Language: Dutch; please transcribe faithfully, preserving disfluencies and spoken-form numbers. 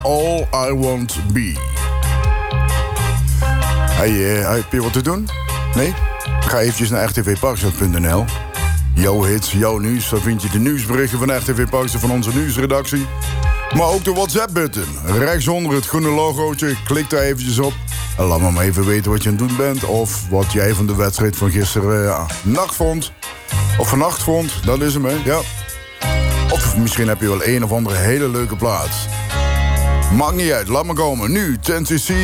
All I Want Be. Hey, uh, heb je wat te doen? Nee? Ga eventjes naar r t v parkstad punt n l. Jouw hits, jouw nieuws. Daar vind je de nieuwsberichten van R T V Parkstad van onze nieuwsredactie. Maar ook de WhatsApp-button. Rechtsonder het groene logootje. Klik daar eventjes op. En laat me maar even weten wat je aan het doen bent. Of wat jij van de wedstrijd van gisteren uh, nacht vond. Of vannacht vond. Dat is hem, hè? Ja. Of misschien heb je wel een of andere hele leuke plaats. Maakt niet uit, laat me komen. Nu, ten C C.